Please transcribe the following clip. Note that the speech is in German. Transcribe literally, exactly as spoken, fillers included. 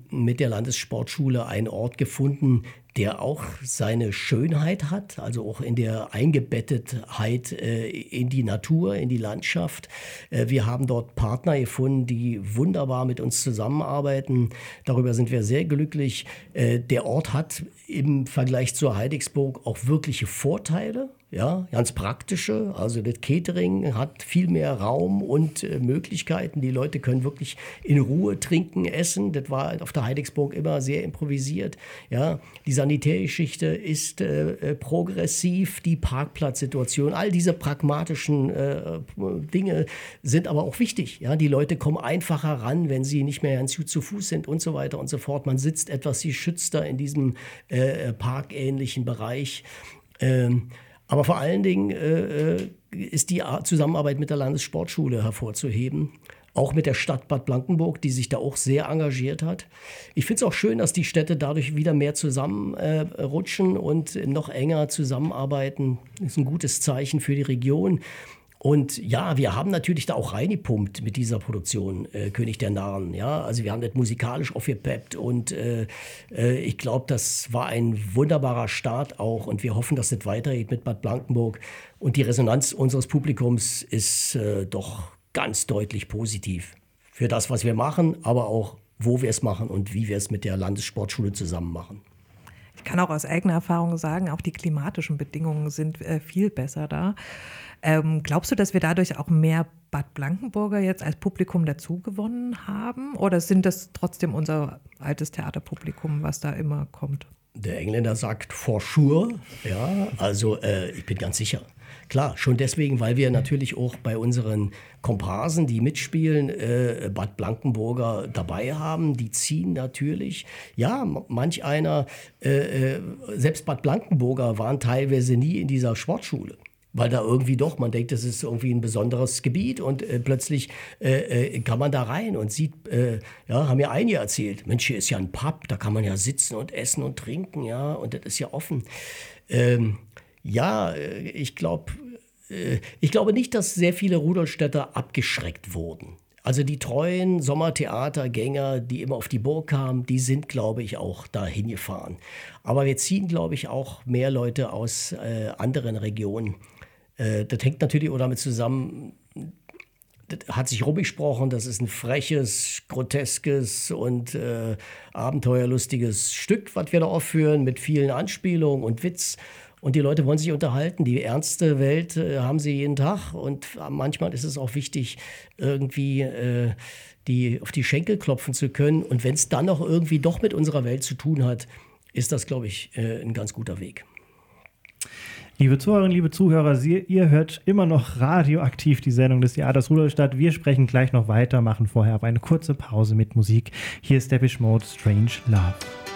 mit der Landessportschule einen Ort gefunden, der auch seine Schönheit hat, also auch in der Eingebettetheit äh, in die Natur, in die Landschaft. Äh, wir haben dort Partner gefunden, die wunderbar mit uns zusammenarbeiten. Darüber sind wir sehr glücklich. Äh, der Ort hat im Vergleich zur Heidigsburg auch wirkliche Vorteile. Ja, ganz praktische, also das Catering hat viel mehr Raum und äh, Möglichkeiten. Die Leute können wirklich in Ruhe trinken, essen. Das war auf der Heidigsburg immer sehr improvisiert. Ja, die Sanitärgeschichte ist äh, progressiv, die Parkplatzsituation, all diese pragmatischen äh, Dinge sind aber auch wichtig. Ja, die Leute kommen einfacher ran, wenn sie nicht mehr ganz gut zu Fuß sind und so weiter und so fort. Man sitzt etwas geschützter in diesem äh, parkähnlichen Bereich. Ähm, Aber vor allen Dingen äh, ist die Zusammenarbeit mit der Landessportschule hervorzuheben. Auch mit der Stadt Bad Blankenburg, die sich da auch sehr engagiert hat. Ich finde es auch schön, dass die Städte dadurch wieder mehr zusammenrutschen äh, und noch enger zusammenarbeiten. Das ist ein gutes Zeichen für die Region. Und ja, wir haben natürlich da auch reingepumpt mit dieser Produktion, äh, König der Narren. Ja? Also wir haben das musikalisch aufgepeppt und äh, äh, ich glaube, das war ein wunderbarer Start auch. Und wir hoffen, dass das weitergeht mit Bad Blankenburg. Und die Resonanz unseres Publikums ist äh, doch ganz deutlich positiv für das, was wir machen, aber auch, wo wir es machen und wie wir es mit der Landessportschule zusammen machen. Ich kann auch aus eigener Erfahrung sagen, auch die klimatischen Bedingungen sind äh, viel besser da. Ähm, glaubst du, dass wir dadurch auch mehr Bad Blankenburger jetzt als Publikum dazugewonnen haben? Oder sind das trotzdem unser altes Theaterpublikum, was da immer kommt? Der Engländer sagt for sure, ja, also äh, ich bin ganz sicher. Klar, schon deswegen, weil wir natürlich auch bei unseren Komparsen, die mitspielen, äh, Bad Blankenburger dabei haben. Die ziehen natürlich. Ja, manch einer, äh, selbst Bad Blankenburger waren teilweise nie in dieser Sportschule. Weil da irgendwie doch, man denkt, das ist irgendwie ein besonderes Gebiet und äh, plötzlich äh, äh, kann man da rein und sieht, äh, ja, haben ja einige erzählt, Mensch, hier ist ja ein Pub, da kann man ja sitzen und essen und trinken, ja, und das ist ja offen. Ähm, ja, ich glaube, äh, ich glaube nicht, dass sehr viele Rudolstädter abgeschreckt wurden. Also die treuen Sommertheatergänger, die immer auf die Burg kamen, die sind, glaube ich, auch dahin gefahren. Aber wir ziehen, glaube ich, auch mehr Leute aus äh, anderen Regionen. Äh, das hängt natürlich auch damit zusammen, das hat sich rumgesprochen, das ist ein freches, groteskes und äh, abenteuerlustiges Stück, was wir da aufführen, mit vielen Anspielungen und Witz. Und die Leute wollen sich unterhalten. Die ernste Welt äh, haben sie jeden Tag. Und manchmal ist es auch wichtig, irgendwie äh, die, auf die Schenkel klopfen zu können. Und wenn es dann noch irgendwie doch mit unserer Welt zu tun hat, ist das, glaube ich, äh, ein ganz guter Weg. Liebe Zuhörerinnen, liebe Zuhörer, Sie, ihr hört immer noch radioaktiv die Sendung des Theaters Rudolstadt. Wir sprechen gleich noch weiter, machen vorher aber eine kurze Pause mit Musik. Hier ist Depeche Mode, Strange Love.